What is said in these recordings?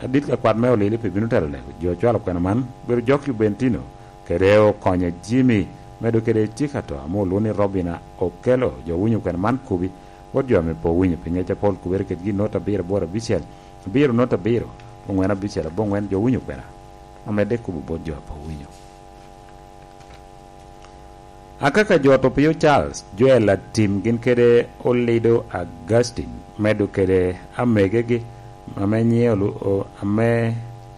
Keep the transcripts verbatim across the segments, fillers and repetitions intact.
adit ka kwat me olili pe binu telo lego jo chwalo kwena man biro Joki Bentino kereo konyo Jimmy medo kede tikato amo luni Robina Okelo jo winyo kwena man kubi wot jo me po winyo pinye cha Paul kubere ketgi nota biro bora bichel biro nota biro bongwena bichel bongwen jo winyo kwena amede kubu bod jo po winyo akaka jo to Pio Charles Joel Tim gin kede Olido Augustine medo kede amegegi ame nyielu o ame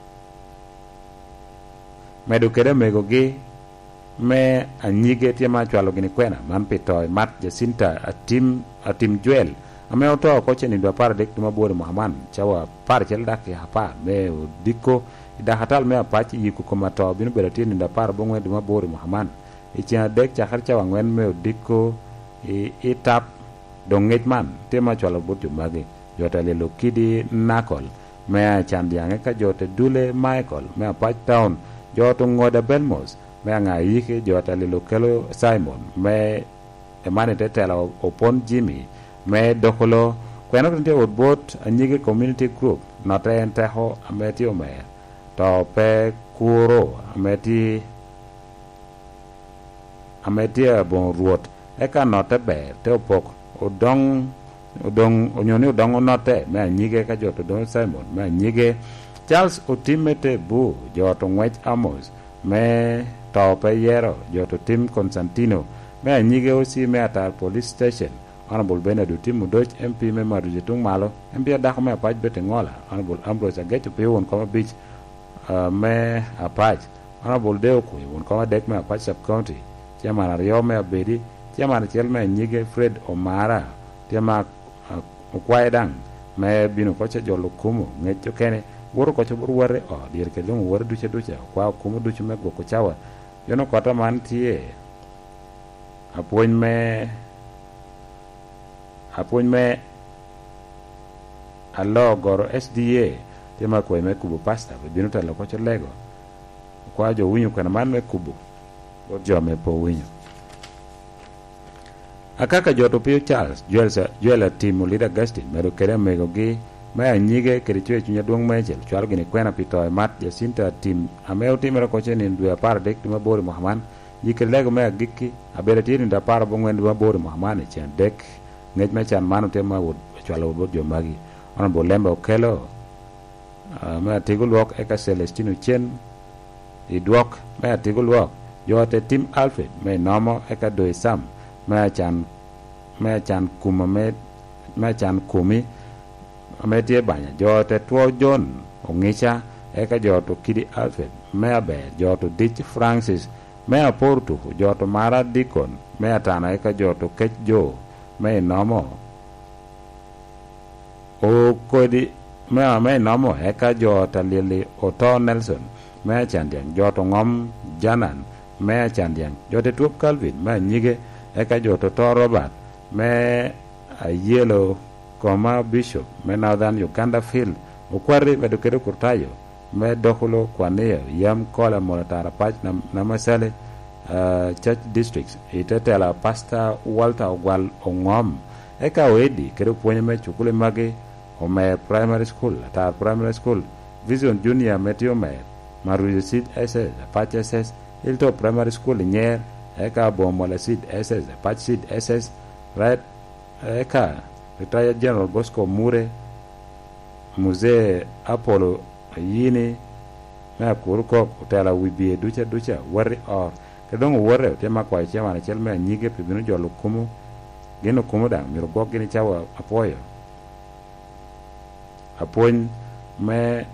medo kede mego gi me anyige tie ma chwalo gini kwena man pitoy mat Jacinta atim atim Joel ame oto ko cheni do par dek ma bore Muhammad chawa par chel dak ya pa me diko da hatal me apachi yiku ko mato binu berati ni da par bongwe ma bore Muhammad e chia dek cha har chawa ngwen me diko e etap donget man te ma chwalo botu magi jota le lokidi nakol me chandiange ka jota dule Michael me apach town joto ngoda Belmos me nga yike jota le lokelo Simon me emane tetela opon Jimmy me dokolo kwena kente odbot anyige community group note enteho ameti ome to pe kuro ameti ameti bon ruot eka note be te opok odong odong onyoni odong note me anyige ka joto don Simon me anyige Charles Otimete Bu joto Ngwech Amos me to pe yero joto Tim Constantino me anyige osi me atar police station Honorable Benedict Tim Mudoch M P me maru jitung malo M P dak me apaj bete ngola Honorable Ambrose Agecho pe won koma beach uh, me apaj Honorable Deo ku won koma dek me apaj sub county Chairman Ario me abedi Chairman chel me nyige Fred Omara Chairman uh, Kwaedang me bino kocha jolo kumu ngecho kene woro kocha buru ware o dir ke dum wore duche duche kwa kumu duche me go kochawa yono kota man tie apoin me apoin me allo goro S D A tema ko me kubu pasta bino talo kocha lego kwa jo winyo kana man me kubu o jo me po winyo akaka joto Pio Charles Joel Joel Tim Leader Augustine medo kere mego gi me anyige kere chwe chunya duong mechel chwal gini kwena pitoy mat Jacinta Tim ameo timero koche ni ndwe apar dek tuma bori Muhammad yike lego me agiki abere tiri nda apar bongwen dwa bori Muhammad e chen dek ngej me chan manu tema wud chwalo wud jo magi Honorable Lembe Okelo uh, me atigu luok eka Celestino Chen i duok me atigu luok jote Tim Alfred me nomo eka Doi Sam me chan me chan kuma me me chan kumi me tie banya jote Tuo John Ongicha eka joto Kidi Alfred me abe joto Ditch Francis me aportu joto Mara Dikon me atana eka joto Kech Jo me nomo o kodi me me nomo eka joto Lili Oto Nelson me chandiang joto Ngom Janan me chandiang jote Tuop Calvin me nyige eka joto To Robert me a yellow koma Bishop me Northern Uganda Field ukwari medo kero kurtayo me dokulo kwaneyo yam kola molatara pach na, na masale uh, church districts itetela Pastor Walter Ogwal Ongom eka wedi kero puonye me chukule magi ome primary school atar primary school Vision Junior metio me marujo seed S S pach S S ilto primary school nyer eka bomola seed S S pach seed S S right eka Retired General Bosco Mure Muzee Apollo Yini me kuruko utela wibie ducha ducha wari or kedong wore tema kwa chama na chelme nyige pibinu jolo kumu gino kumu da mirogo gini chawa apoyo apoin me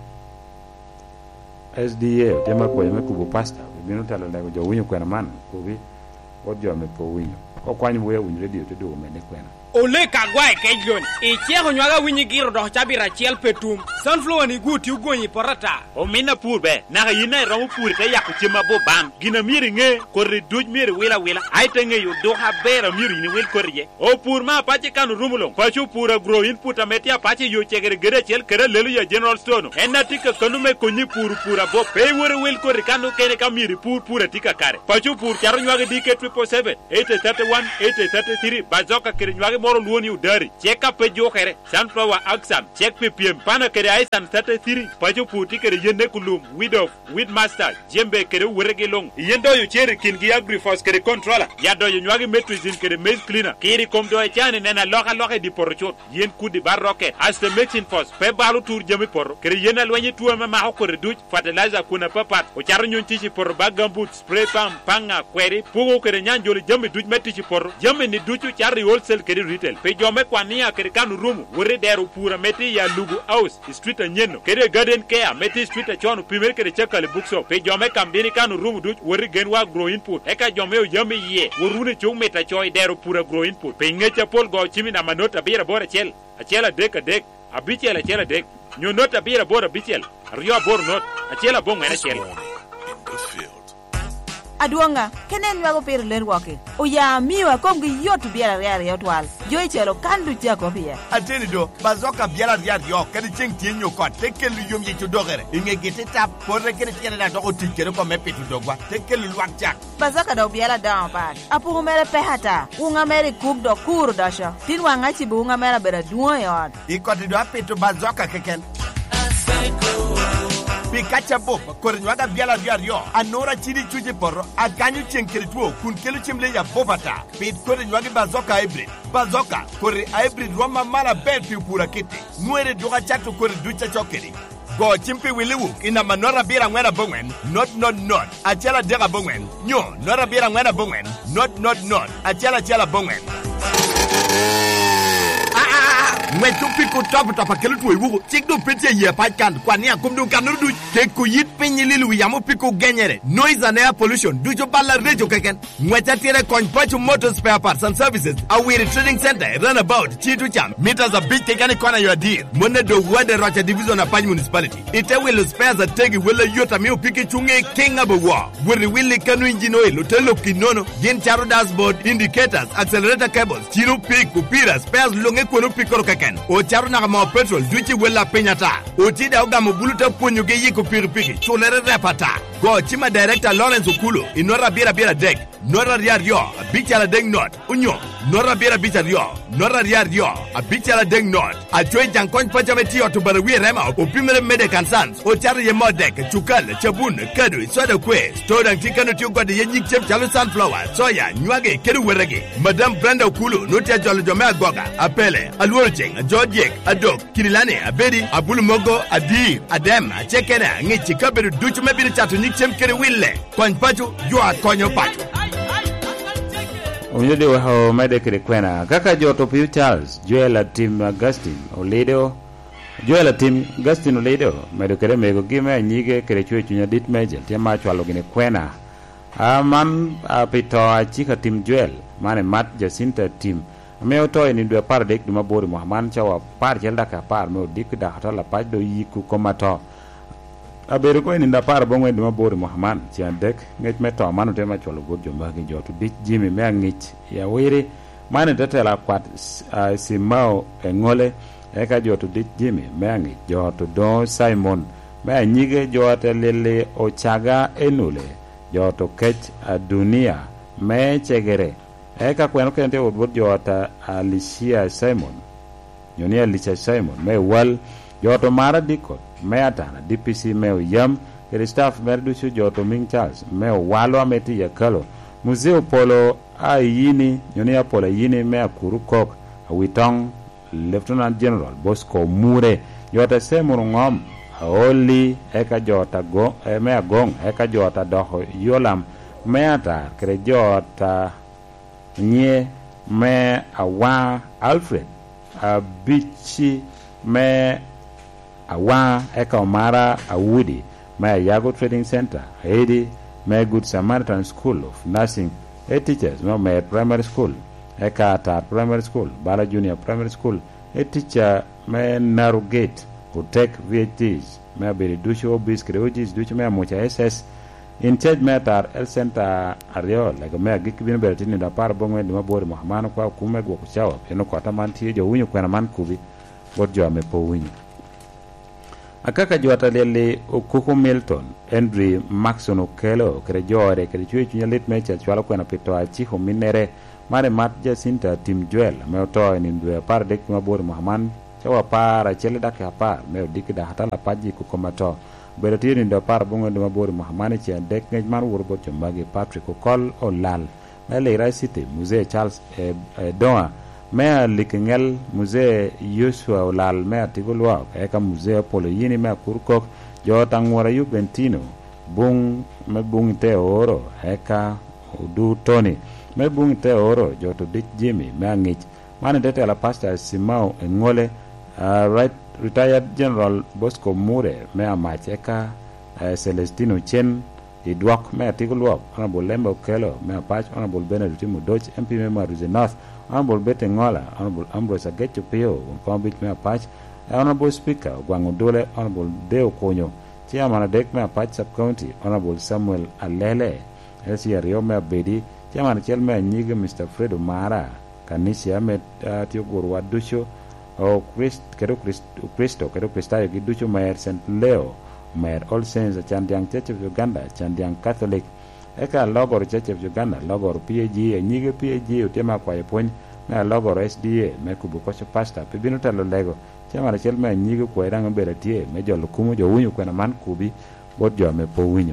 S D A tema kwa me kubu pasta pibinu tala lego jo winyo kwena man kubi ojo me po winyo ko kwanyu we winyo radio to do me ne kwena ole kagwae kejlon e chego nywaga winyi giro do chabira chiel petum sunflower ni guti ugonyi porata o mina purbe naga yina romu pur te yaku chima bo bam gina miri nge korri duj miri wila wila aite nge yu do ha bera miri ni wil korje o pur ma pache kanu rumulong pachu pura grow input ametia pache yu chegere gere chel kere lelu ya general stone enna tika kanu me konyi pur pura bo pe wore wil korri kanu kene ka miri pur pura tika kare pachu pur charo nywaga dike triple seven eight three one eight three three bazoka kere nywaga moro luoni udari cheka pe jokere sunflower axam chek ppm pana kere aisan thirty-three pacho puti kere yende kulum weed of weed master jembe kere werege long yendo yo chere kingi agrifos kere controller yado yo nywagi metrizin kere maize cleaner kiri komdo e chani nena loka loka di porochot yen kudi barroke as the mixing force pe balu tur jemi porro kere yena lwenye tuwa ma maho kore duch fertilizer kuna papat o charo nyon tichi porro bagambut spray pam panga kweri pugo kere nyanjoli jemi duch metichi porro jemi ni duchu chari wholesale kere retail pe jome kwania kere kanu rumu wore deru pura meti ya lugu house street nyeno kere garden care meti street chonu pimer kere chakale bookshop pe jome kambini kanu rumu duch wore genwa grow input eka jome o jemi ye worune chung meta choy deru pura grow input pe ngecha pol go chimi na manota bira bora chel achela dek dek abichel achela dek nyonota bira bora bichel rio bor not achela bong ena chel Aduanga, kenen wago per ler wake. O ya miwa kom gi yotu biara riari yotwal. Joy chelo kandu jako pia. Ateni do, bazoka biara riari yo, kedi cheng tienyo kwa, teke lu yom ye chudogere. Inge gete tap, porre kedi tiene na doko tikere kwa mepe chudogwa, teke lu luak jak. Bazoka do biara down pad. Apu umere pehata, unga mere kub do kuru dasha. Tin wanga chibu unga mere bera duwa yon. Iko tido apeto bazoka keken. Pikacha bob kornywaga biala biario anora chiri chuje porro akanyu chenkere tuo kun kelu chimle ya bobata pit kornywaga bazoka hybrid bazoka kore hybrid roma mara bel pura kiti nuere doga chatu kore ducha chokeri go chimpi wiliwu ina manora bira ngwena bongwen not not not achela dega bongwen nyo nora bira ngwena bongwen not not not achela chela bongwen Mwen tu piku top top akelu tu ewu chikdo pete ye patkan kwani akumdu kanurdu ke kuyit penyililu yamu piku genyere noise and air pollution dujo bala rejo keken mwen tatire konpachu motor spare parts and services awiri trading center runabout chitu cham meters a big kekani kwana your deal mwene do wade rocha division na panyi municipality ite wilo spares a tegi wile yota miu piki chunge kinga bawa wiri wili kanu engine oil utelo kinono yin charo dashboard indicators accelerator cables chiru pik kupira spares longe kwenu pikoro keken o charo na ma petrol duchi wela penyata o tida uga mobuluta ponyo ge yiko piripiki chulere repata go chima director Lawrence Okulo inora bira bira deck nora riar yo bichala deng not unyo nora bira bicha yo nora riar yo a bichala deng not a joy jankon pacha meti otubara wi rema o pimere mede kansans o charo ye modek chukal chabun kadu soda kwe stodan tikano ti ugode ye nyik chep chalo sunflower soya nywage kedu werege madam Brenda Okulo notia jolo jome agoga apele alworo cheng George Adok Kirilane Abedi Abulu Mogo Adi Adem Chekena Ngichi Kaberu Duchu Mebiri Chatu Nyichem Kere Wille Kwan Pachu Yua Konyo Pachu Umyode wa hao mede kere kwena kaka joto piu Charles Joela Tim Augustine Oledo Joela Tim Augustine Oledo medo kere mego gime nyige kere chue chunya dit mejel tia macho alogine kwena aman apito achika Tim Joel mane Matt Jacinta Tim Meo toy ni dwe par dek duma bori Muhammad chawa par jelda ka par meo dik da hatala paj do yiku komato aberu ko ni da par bongwe duma bori Muhammad chian dek ngech meto manu tema cholo god jomba gi jotu dik jimi me ngich ya wiri mane tetela kwat uh, simao engole eka jotu dik jimi me ngich jotu don Simon me nyige jote lele ochaga enule jotu kech dunia me chegere eka kweno kente odbod jota Alicia Simon nyoni Alicia Simon me wal joto mara dikot me atana D P C me yam kere staff merduchu joto Ming Charles me walo ameti yakalo museo polo ayini nyoni apolo yini me akuru kok awitong Lieutenant General Bosco Mure jota Simon ngom oli eka jota go me agong eka jota doho yolam me atar kere jota nye me awa Alfred a bichi me awa eka omara a Woody me Yago Trading Center Haiti me Good Samaritan School of Nursing a teachers me me primary school eka Atar Primary School Bala Junior Primary School a teacher me Narugate who take V H Ts me abiri ducho obis kreujis ducho me amucha S S in charge matter el center ario like me gik bin bertini da par bongwe de mabore Muhammad kwa kume go kuchawa eno kwa tamanti jo winyo kwa man kubi bodjo ame po winyo akaka jwata lele okuku Milton Henry Maxon Okelo kere jore kere chwe chunya lit mecha chwalo kwena pito achiho minere mare mat Jacinta Tim Joel me oto ni ndwe par dek mabor Muhammad chawa para chele dak apar me dikida hatala paji ku komato bere tini ndo par bungo ndo mabor Muhammad che dek ngej man wurbo chombagi Patrick Okol Olal mele rai city Musée Charles e, e Doa mea likingel Musée Yusua Olal mea tigulwa eka Musée Polo yini mea kurkok jo tangwara yu Bentino bung me bung te oro eka udu Tony me bung te oro jo to dik Jimmy mea ngich mane dete la pasta Simao Ngole uh, right retired General Bosco Mure mea mach eka uh, Celestino Chen idwak mea tigulwa Honorable Lembo Kelo mea pach Honorable Benedict Mudoch M P member Ruze North Honorable Bete Ngola, Honorable Ambrose Agecho Pio, Uncombit Mea Patch, Honorable Speaker, Gwangudole, Honorable Deo Konyo, Chairman of Dek Mea Patch Sub-County, Honorable Samuel Alele, L C R Rio Mea Bedi, Chairman of Chel Mea Nyiga, Mister Fredo Mara, Kanisia Mea Tioguru Wadusho, O Christ, Kedo Christo, Kedo Christayo Giducho Mayor Saint Leo, Mayor All Saints, Chandiang Church of Uganda, Chandiang Catholic, eka logor Church of Uganda logor P A G e nyige P A G utema kwa yepony na logor S D A me kubukocho pasta pibino talo lego chama chel me nyige kwa iranga bere tie me jolo kumu jo winyo kwa na man kubi bot jo me po winyo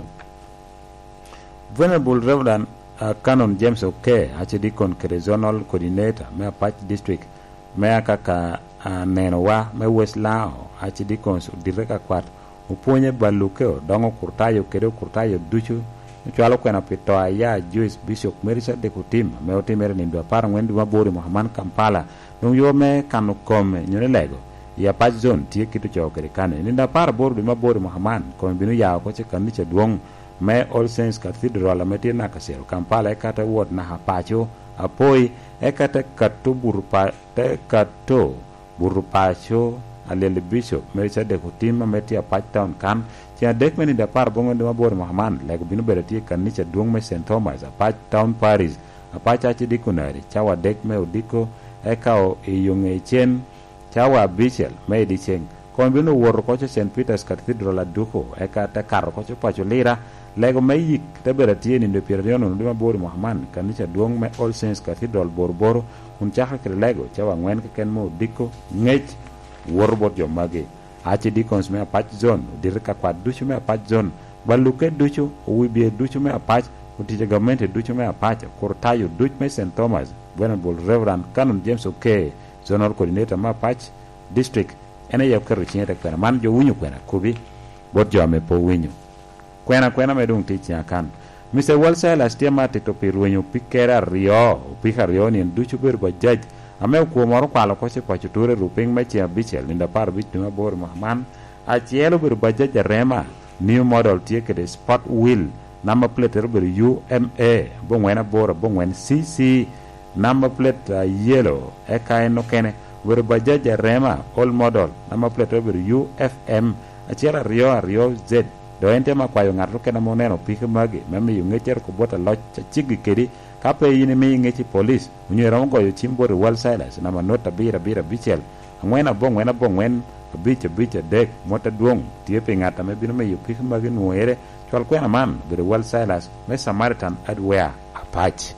Venerable Reverend uh, Canon James Oke Archdeacon Regional Coordinator me Patch District me akaka uh, neno wa me West Lao Archdeacons direka kwat uponye balukeo dongo kurtayo kero kurtayo duchu chwalo kwena pito aya Joyce Bishop Merisa de Kutim me otimere ni ndo par ngwendi mabori Muhammad Kampala nung yo me kanu kome nyone lego ya patch zone tie kitu cho kerekane ni ndo par bor di mabori Muhammad ko binu ya ko che kan che duong me All Saints Cathedral ameti na kasero Kampala ekata ward na hapacho apoi ekata katu burupa te kato burupacho alele Bishop Merisa de Kutim ameti a patch town kan tia dek meni da par bongo de mabor Muhammad lego binu berati kanisa duong me Saint Thomas a patch town Paris a patch achi dikunari chawa dek me odiko ekao iyunge chen chawa bichel me dicheng kon binu wor ko Saint Peter's Cathedral aduko eka ta kar ko pacho lira lego me yik te berati ni de periono de mabor Muhammad kanisa duong me All Saints Cathedral borboro un chaha kre lego chawa ngwen ke ken mo diko ngech worbot jo mage achi dikons me patch zone dirka kwa duchu me patch zone baluke duchu uibie duchu me patch utije government duchu me patch kortayo duch me Saint Thomas Venerable Reverend Canon James Oke Zonal Coordinator ma patch district ene yep kero chinyete kwena man jo winyo kwena kubi bot jo me po winyo kwena kwena me dung tichi akan Mister Walsai last year ma tito pirwenyo pikera rio pika rio ni duchu ber ba judge ame ko moro kwalo ko se pacho ture ruping me chia bichel ninda par bich tuma bor Muhammad a chielo ber baja jarema new model tie ke spot wheel number plate ber U M A bongwena bor bongwen C C number plate uh, yellow e kai no kene ber baja jarema all model number plate ber U F M a chiela rio rio Z do ente ma kwayo ngarro kena moneno pike magi meme yu ngecher ko bota loch chigi kedi kape yini mi ngechi police unyera ngo yo chimbore wal silas na manota bira bira bichel ngwena bong ngwena bong ngwen bicha bicha dek mota duong tie pe ngata me bino me yu pike magi nuere chwal kwena man bire wal silas me Samaritan adware apach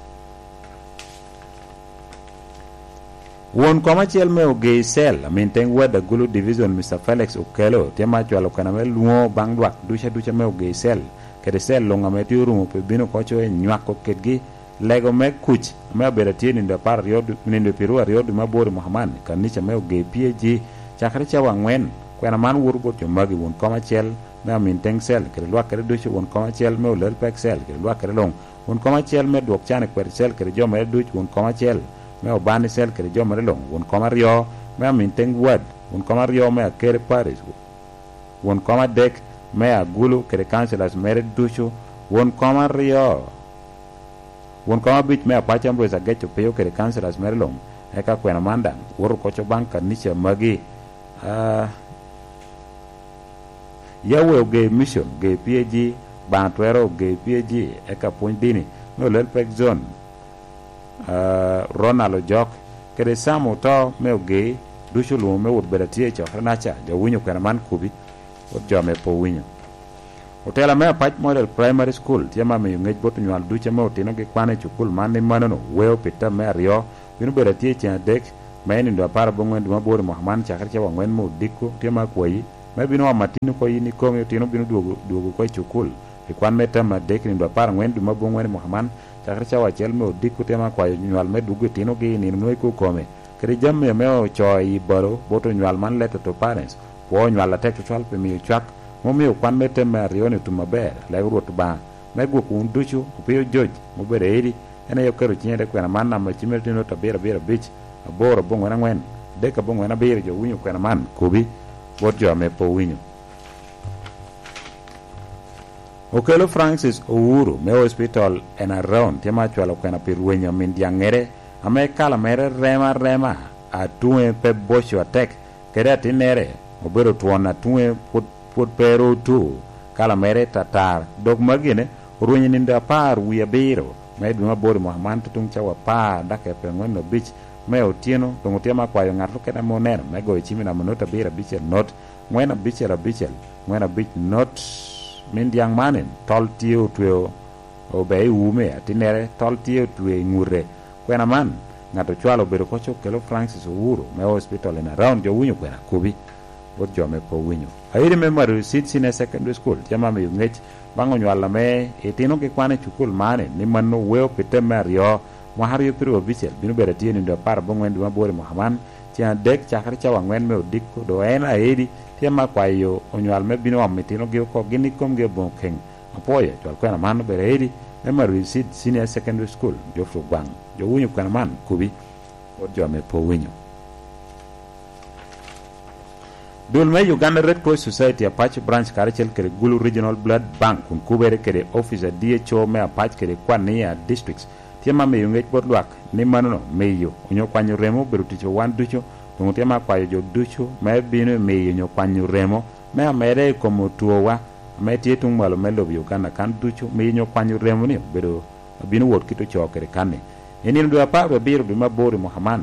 won koma chiel me ogei sel aminteng weda gulu division Mister Felix Okelo tema chwalo kana me luo bang dwak ducha ducha me ogei sel kede sel longa me tiurumo pe bino kocho e nywako kedgi lego me kuch me berati ni ndo par riodu ni ndo piru riodu mabori Muhammad kanisa me ogei P A G chakre chawa ngwen kwena man wurbo to magi won koma chiel me aminteng sel kede lwa kede ducha won koma chiel me olel pek sel kede lwa kede long won koma chiel me dwok chane kwer sel kede jo me duch won koma chiel me obani sel kere jo mere long won koma rio me aminteng wad won koma rio me akere Paris won koma dek me agulu kere councilors mere duchu won koma rio won koma bich me apacha mbro za gecho peyo kere councilors mere long eka kwena mandang wor kocho banka nisha magi uh, yawe ge mission ge P A G bantwero ge P A G eka point dini no lel pek zone Uh, Ronald Jok kede samo to me oge duchu luo me wot beratie cho nacha jo winyo kwena man kubi ot jome po winyo Otela me apach model primary school tiama me ngej botu nyal duche me otino gi kwane chukul mane manono weo pita me ario binu bera tie chen dek me ni ndo para bongwen duma bori Muhammad chakar che wangwen mo dikko tiama kwai me binu amatinu ko yini ko me otino binu duogo duogo ko chukul e kwan me tama dek ni ndo para ngwen duma bongwen Muhammad chakar che wa chel me dikko tiama kwai nyal me dugo tino gi ni no ko kome kri jam me me o choi boro botu nyal man letter to parents wo nyal la tek to twelve pe mi chak Momio kwan mete me arione tu maber le ruot ba me go kun duchu upio joj mo bere eri ene yo kero chiende kwena manna ma chimerti no tabira bira bich aboro bongo na ngwen de ka bongo na bira jo winyo kwena man kubi bot jo me po winyo Okelo Francis Ouru me hospital en around tema chwalo kwena pirwenyo min diangere ame kala mere rema rema atue pe bocho atek kere tinere obero tuona tue put put pero tu kala mere tatar dog magine ruwenye ninda par wiya biro me duma bori Muhammad tung chawa pa dake pe ngono bich me otieno tung tema kwa yo ngatu kena moner me go chimi na monota bira bichel not ngwena bichel bichel ngwena bich not min diang manen tol tio tuo obei ume atinere tol tio tuwe ngure kwena man ngato chwalo biro kocho kelo Francis Ouru me hospital en around jo winyo kwena kubi ot jome po winyo ayiri me maru sit sine secondary school jama me ngech bango nywala me etino ke kwane chukul mane ni manno weo pete mario mo har yo piro bichel binu bere tieni ndo par bongwen duma bore Muhammad tia dek chakar chawa ngwen me odikko do en ayidi tiama kwayo onywal me binu amitino ge ko gini kom ge bon ken apoye to kwena man bere ayidi me maru sit sine secondary school jo fro bang jo winyo kwena man kubi ot jome po winyo Dulme Uganda Red Cross Society Apache Branch Karachel kere Gulu Regional Blood Bank kun kubere kere Officer D H O me Apache kere Kwania Districts tiama me yungej botluak ni manono meyo onyo kwanyo remo beruticho wan ducho tungu tiama kwayo jo ducho me bino meyo nyo kwanyo remo me amere komo tuowa me tie tung malo melo Uganda kan ducho meyo nyo kwanyo remo ni bedo bino wot kito chokere kane enil do apa biro bima bori Muhammad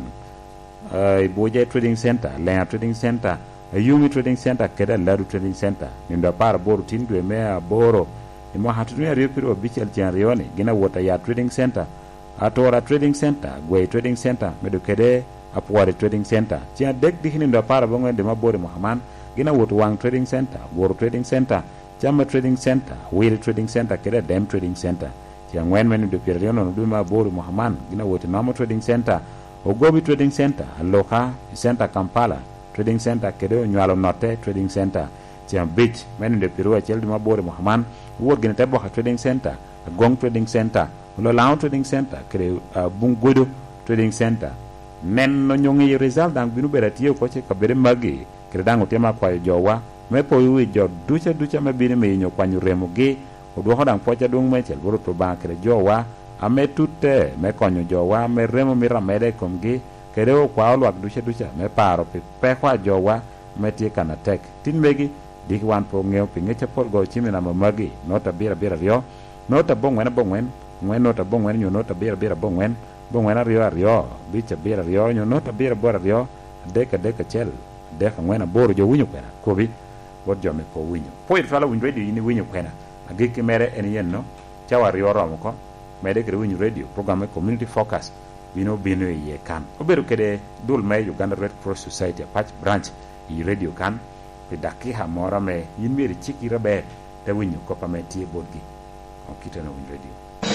uh, Iboje Trading Center Lea Trading Center a Yumi Trading Center keda Laru Trading Center nindo para boru tindwe mea boro imo hatunia riopiro bichel chianrione gina wota ya Trading Center Atora Trading Center Gwei Trading Center medo kede Apuare Trading Center chia dek dikini nindo para bongo ndema bori Muhammad gina wota Wang Trading Center Boru Trading Center Chama Trading Center Wiri Trading Center keda Dem Trading Center chia ngwen meni do piriono nduma bori Muhammad gina wota Namo Trading Center Ogobi Trading Center Loka Center Kampala Trading Center kede nywalo note Trading Center tiam beach meni de pirua chel duma bore Muhammad wor gene tebo ha Trading Center Gong Trading Center lo Lao Trading Center kede uh, Bungodo Trading Center nen no nyongi result dang binu berati ko che kabere magi kede dango tema kwa jowa me po yu jo ducha ducha me bine me nyo kwanyu remo ge odo hodang pocha dung me chel boro to ba kede jowa ame tutte me konyo jowa me remo mi ramede komgi kede o kwa olwak ducha ducha me paro pe pe kwa jowa me tie kana tek tin megi dik wan po ngeo pe ngecha pol go chimi na mamagi nota bira bira rio nota bongwen bongwen ngwen nota bongwen nyo nota bira bira bongwen bongwen rio rio bicha bira rio nyo nota bira bora rio deka deka chel deka ngwen boro jo winyo kwena kobi wot jo me po winyo po ir fala winyo radio ni winyo kwena agiki mere en yen no chawa rio rom ko mede kre winyo radio program community focus bino bino ye kan oberu kede dul me Uganda Red Cross Society Apache Branch i radio kan pe dakiha mora me yinmeri chiki rabe te winyo ko pameti bodgi o kitana win radio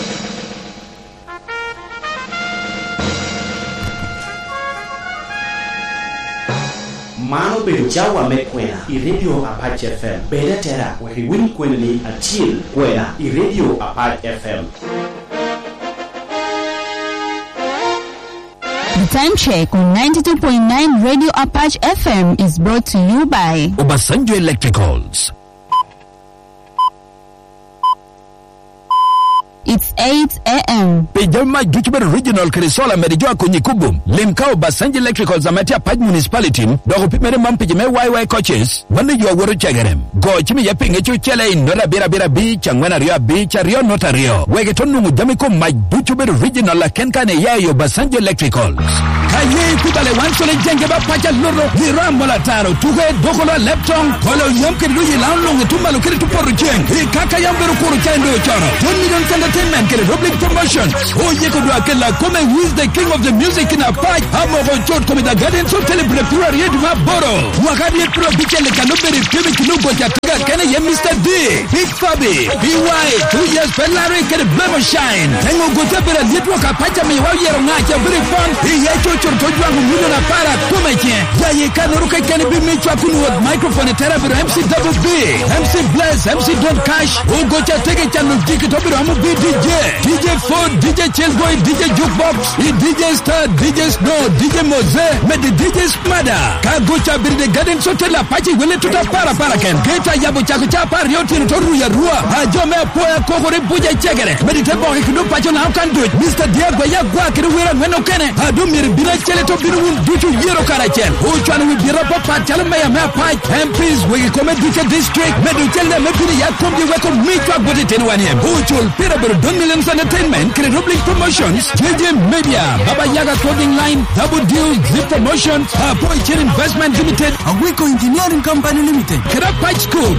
Mano bedo jawa me kwena i radio Apache F M beda tera we win kwena ni atil kwena i radio Apache F M. The time check on ninety-two point nine Radio Apache F M is brought to you by Obasanjo Electricals. it's eight a.m. Pejama Juchber Regional Krisola Medijoa Kunyikubum, Limkao Basanji Electrical Zamatia Paj Municipality, Dogo Pimere Mampijame Y Y coaches, Monday you are Wuru Chagarem. Go Chimi Yaping Echu Chele in Nora Bira Bira Beach, and when Rio Beach, Rio Notario. Wegetonu Jamiko Mike Juchber Regional Kenkane Yayo Basanji Electrical. Kaye Kubale Wansole Jengeba Paja Luro, Hiram Molataro, Tuge, Dokola Lepton, Kolo Yomke Luyi Lanlong, Tumalo Kiritu Poruchen, Kaka Yamberu Kuruchendo Choro, one million entertainment, public promotion. Oh, Yekodu Akela, come and who is the king of the music in a pipe? Hamovo Chot Komida Garden, so celebrate Purari Edma Boro. Wakadi Pro Bichel Kanuberi, Pubic Lugo Jataga, Kenny, Mister D, Big Fabi, B Y, two years Pelari, Kenny Blemo Shine, Tango Gotapera, Network Apachami, Wayer Nacha, very fun, he had to Chojuan, Mulana Para, Kumakin, Yaye Kanuka can be Michakun with microphone, Terra, M C Double B, M C Bless, M C Don't Cash, who got your ticket and D J, D J Ford, D J Chillboy, D J Jukebox, D J Star, D J Snow, D J Mose, med D J Smada, Kagucha Birde Garden Sotela Pachi Willie to the Para Parakan, Geta Yabu Chakuchapa, Riotin Toruya Rua, Ajome Poya Kokore Puja Chegere, Meditabo Hikudu Pachon, how can do it? Mister Diego Yagua, Kiruira Menokene, Adumir Bina Cheleto Biru, due to Yero Karachen, Uchan with Birapa Pachalamaya Mapai, M Ps, we come D J District, Medutella Mepini Yakum, you welcome me to put it in one year. Uchul, Peterborough, Don Millions Entertainment, Public Promotions, J J Media, Baba Yaga Clothing Line, Double Deal, Zip Promotions, Poicher Investment Limited, Awiko Engineering Company Limited, Kerapach School.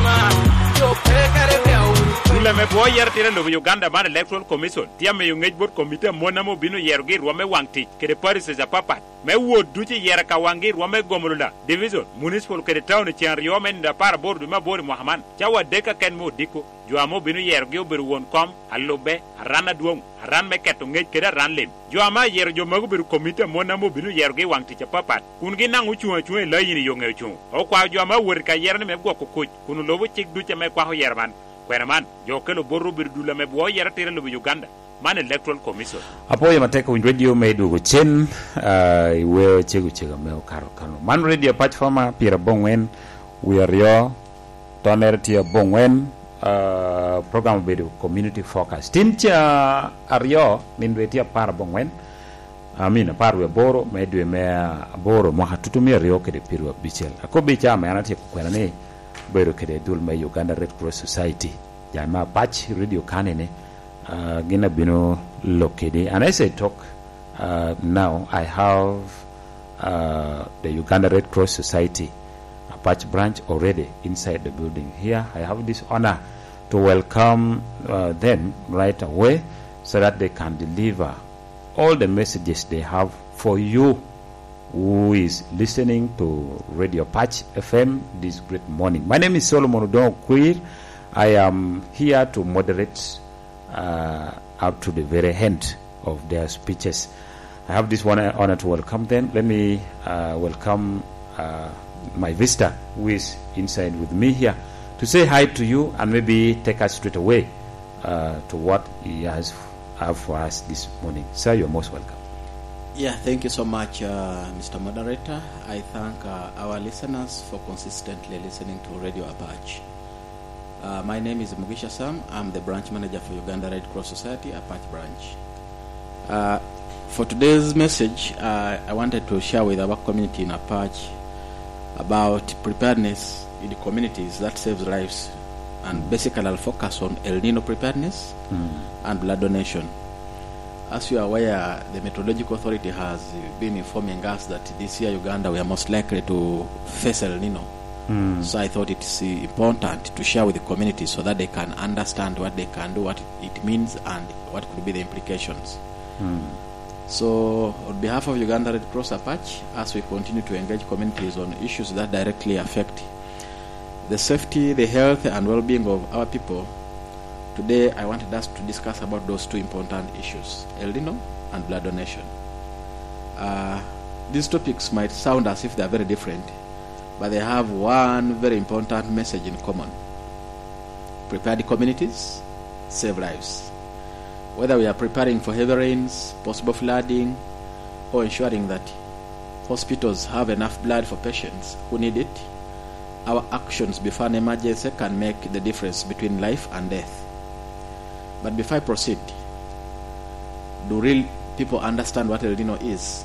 Ule me boy yer tire lo Uganda man Electoral Commission. Tia me yung board committee monamo binu yergi rwame wangti. Kede Paris is a papa. Me wo duchi yer ka wangi rwame gomulula. Division municipal kede town chian riomen da para board ma board Muhammad. Chawa deka ken mo diko. Juamo binu yergi obiru won kom alobe harana duong haran me keto ngej kede ran lim. Juama yer jo magu biru committee monamo binu yergi wangti cha papa. Kungi nangu chuan chuan la yini yonge chuan. O kwa juama wor ka yer ne me go ko kuj. Kunu lobo chik ducha me kwa ho yerman. Kweraman, Jokelo Boru Birdula me boy Yaratira Uganda, Man Electoral Commission. Apoya Mateka with radio made Ugo Chen, uh, we Chegu Chega Mel Caro Cano. Man Radio Patch Farmer, Pira Bongwen, we are your Tonertia Bongwen, uh, program video community focus. Tincha Ario, Minvetia Para Bongwen, I mean a par with Boro, made we mea Boro, Mohatutumia Rioke de Piru Bichel. A Kobicha, Manati Querane. Bero kede dulma Uganda Red Cross Society jama patch radio kanene uh, gina bino lokede. And as I talk uh, now, I have uh, the Uganda Red Cross Society a patch branch already inside the building here. I have this honor to welcome uh, them right away so that they can deliver all the messages they have for you who is listening to Radio Patch F M this great morning. My name is Solomon Udong Queer. I am here to moderate uh, up to the very end of their speeches. I have this one honor to welcome them. Let me uh, welcome uh, my visitor who is inside with me here to say hi to you and maybe take us straight away uh, to what he has have for us this morning. Sir, you're most welcome. Yeah, thank you so much, uh, Mister Moderator. I thank uh, our listeners for consistently listening to Radio Apache. Uh, my name is Mugisha Sam. I'm the branch manager for Uganda Red Cross Society, Apache branch. Uh, for today's message, uh, I wanted to share with our community in Apache about preparedness in the communities that saves lives, and basically I'll focus on El Nino preparedness mm. and blood donation. As you are aware, the Meteorological Authority has been informing us that this year Uganda we are most likely to face El Nino. Mm. So I thought it's important to share with the community so that they can understand what they can do, what it means, and what could be the implications. Mm. So on behalf of Uganda Red Cross Apache, as we continue to engage communities on issues that directly affect the safety, the health, and well-being of our people, today I wanted us to discuss about those two important issues, El Nino and blood donation. Uh, these topics might sound as if they are very different, but they have one very important message in common. Prepare the communities, save lives. Whether we are preparing for heavy rains, possible flooding, or ensuring that hospitals have enough blood for patients who need it, our actions before an emergency can make the difference between life and death. But before I proceed, do real people understand what El Nino is?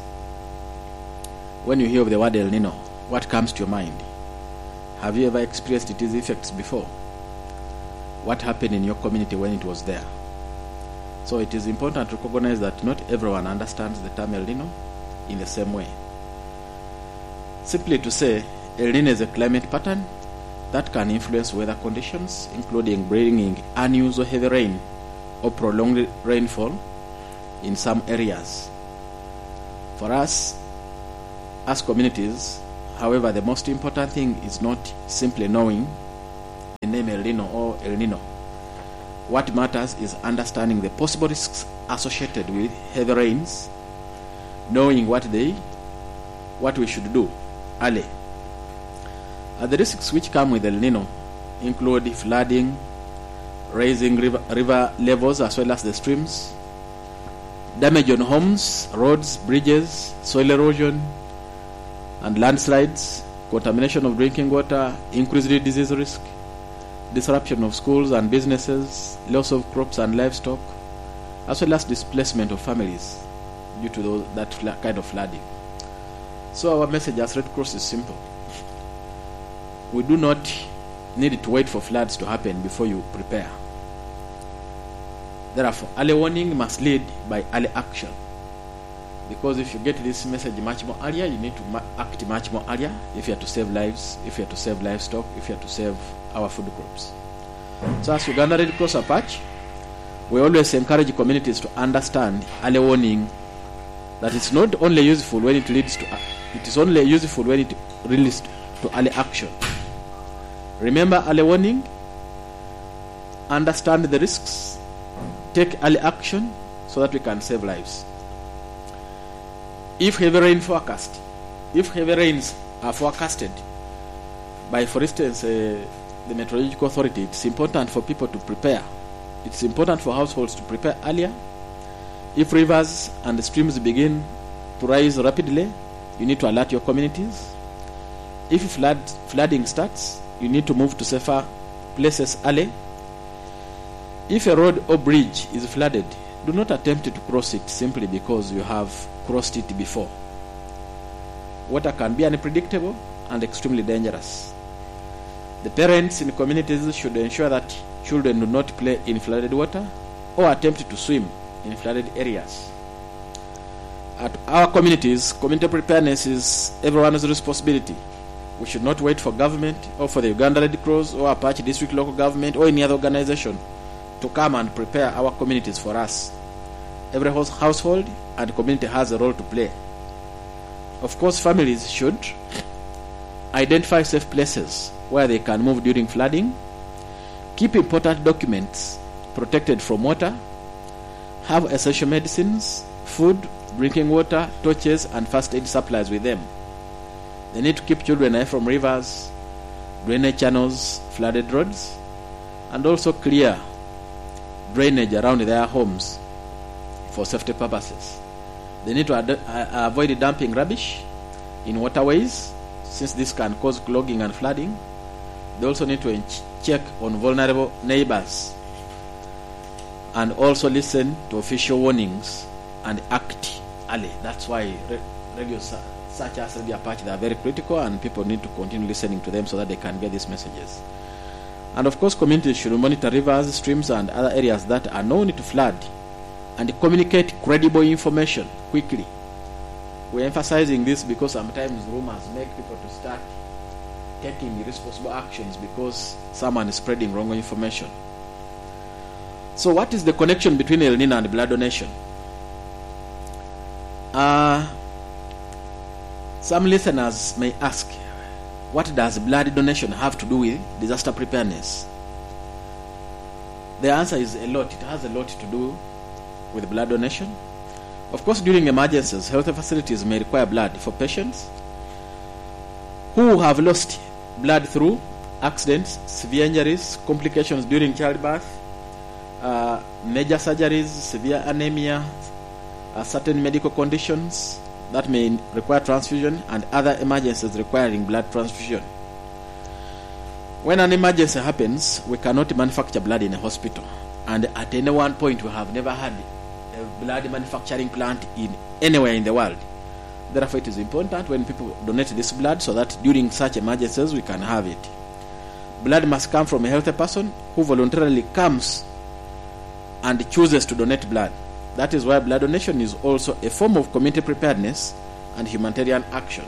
When you hear of the word El Nino, what comes to your mind? Have you ever experienced its effects before? What happened in your community when it was there? So it is important to recognize that not everyone understands the term El Nino in the same way. Simply to say, El Nino is a climate pattern that can influence weather conditions, including bringing unusual heavy rain or prolonged rainfall in some areas. For us, as communities, however, the most important thing is not simply knowing the name El Nino or El Nino. What matters is understanding the possible risks associated with heavy rains, knowing what they, what we should do early. Uh, the risks which come with El Nino include flooding, raising river, river levels as well as the streams, damage on homes, roads, bridges, soil erosion, and landslides, contamination of drinking water, increased disease risk, disruption of schools and businesses, loss of crops and livestock, as well as displacement of families due to those, that fla- kind of flooding. So our message as Red Cross is simple. We do not need to wait for floods to happen before you prepare. Therefore, early warning must lead by early action. Because if you get this message much more earlier, you need to ma- act much more earlier if you are to save lives, if you are to save livestock, if you are to save our food crops. So as Uganda Red Cross Apache, we always encourage communities to understand early warning, that it's not only useful when it leads to, uh, it is only useful when it leads to early action. Remember early warning, understand the risks, take early action so that we can save lives. If heavy rain forecast, if heavy rains are forecasted by, for instance, uh, the Meteorological Authority, it's important for people to prepare. It's important for households to prepare earlier. If rivers and streams begin to rise rapidly, you need to alert your communities. If flood, flooding starts, you need to move to safer places early. If a road or bridge is flooded, do not attempt to cross it simply because you have crossed it before. Water can be unpredictable and extremely dangerous. The parents in communities should ensure that children do not play in flooded water or attempt to swim in flooded areas. At our communities, community preparedness is everyone's responsibility. We should not wait for government or for the Uganda Red Cross or Apache District Local Government or any other organization to come and prepare our communities for us. Every household and community has a role to play. Of course, families should identify safe places where they can move during flooding, keep important documents protected from water, have essential medicines, food, drinking water, torches, and first aid supplies with them. They need to keep children away from rivers, drainage channels, flooded roads, and also clear drainage around their homes for safety purposes. They need to ad- uh, avoid dumping rubbish in waterways, since this can cause clogging and flooding. They also need to ch- check on vulnerable neighbors and also listen to official warnings and act early. That's why re- radios such as Radio Apache, they are very critical, and people need to continue listening to them so that they can get these messages. And of course, communities should monitor rivers, streams, and other areas that are known to flood and communicate credible information quickly. We're emphasizing this because sometimes rumors make people to start taking irresponsible actions because someone is spreading wrong information. So what is the connection between El Nino and blood donation? Uh, some listeners may ask, what does blood donation have to do with disaster preparedness? The answer is a lot. It has a lot to do with blood donation. Of course, during emergencies, health facilities may require blood for patients who have lost blood through accidents, severe injuries, complications during childbirth, uh, major surgeries, severe anemia, uh, certain medical conditions that may require transfusion, and other emergencies requiring blood transfusion. When an emergency happens, we cannot manufacture blood in a hospital, and at any one point we have never had a blood manufacturing plant in anywhere in the world. Therefore, it is important when people donate this blood so that during such emergencies we can have it. Blood must come from a healthy person who voluntarily comes and chooses to donate blood. That is why blood donation is also a form of community preparedness and humanitarian action.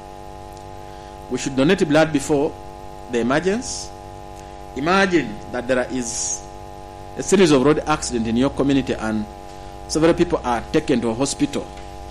We should donate blood before the emergency. Imagine that there is a series of road accidents in your community and several people are taken to a hospital.